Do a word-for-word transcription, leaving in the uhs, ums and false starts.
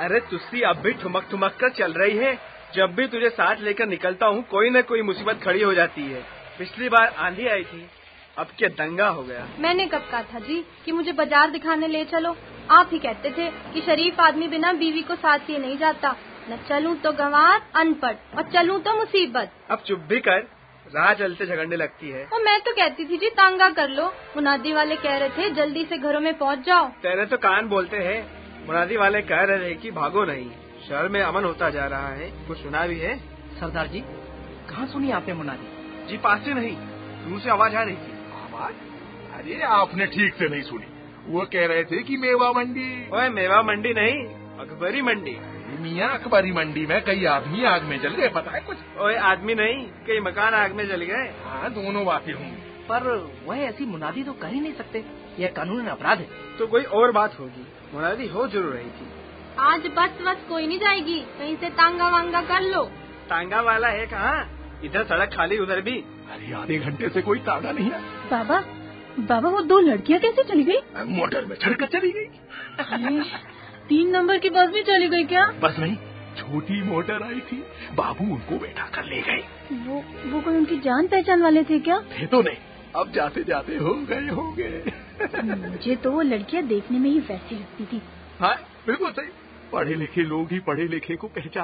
अरे तुस्सी अब भी ठुमक ठुमक कर चल रही है। जब भी तुझे साथ लेकर निकलता हूँ कोई न कोई मुसीबत खड़ी हो जाती है। पिछली बार आंधी आई थी, अब क्या दंगा हो गया। मैंने कब कहा था जी कि मुझे बाजार दिखाने ले चलो। आप ही कहते थे कि शरीफ आदमी बिना बीवी को साथ लिए नहीं जाता। न चलूं तो गंवार अनपढ़ और चलूं तो मुसीबत। अब चुप भी कर, राह चलते झगड़ने लगती है। और मैं तो कहती थी जी तांगा कर लो। मुनादी वाले कह रहे थे जल्दी से घरों में पहुंच जाओ। तेरे तो कान बोलते हैं। मुनादी वाले कह रहे हैं कि भागो नहीं, शहर में अमन होता जा रहा है। कुछ सुना भी है? सरदार जी कहाँ सुनी आपने मुनादी? जी पास से नहीं, दूर से आवाज आ रही थी। आवाज? अरे आपने ठीक से नहीं सुनी। वो कह रहे थे कि मेवा मंडी। ओए मेवा मंडी नहीं, अकबरी मंडी। मियाँ अकबरी मंडी में कई आदमी आग में जल गए, पता है कुछ? ओए आदमी नहीं, कई मकान आग में जल गए। हाँ दोनों बातें होंगी, पर वह ऐसी मुनादी तो कर ही नहीं सकते, यह कानूनी अपराध है। तो कोई और बात होगी, मुनादी हो जरूर रही थी। आज बस बस कोई नहीं जाएगी, कहीं से तांगा वांगा कर लो। तांगा वाला है कहाँ? इधर सड़क खाली, उधर भी। अरे आधे घंटे से कोई तांगा नहीं है। बाबा बाबा वो दो लड़कियाँ कैसे चली गई? मोटर में चढ़कर चली गई। तीन नंबर की बस भी चली गई क्या? बस नहीं, छोटी मोटर आई थी, बाबू उनको बैठा कर ले गए। वो वो कोई उनकी जान पहचान वाले थे क्या? थे तो नहीं, अब जाते जाते हो गए होंगे। मुझे तो वो लड़कियाँ देखने में ही वैसी लगती थी। हाँ बिल्कुल सही, पढ़े लिखे लोग ही पढ़े लिखे को पहचान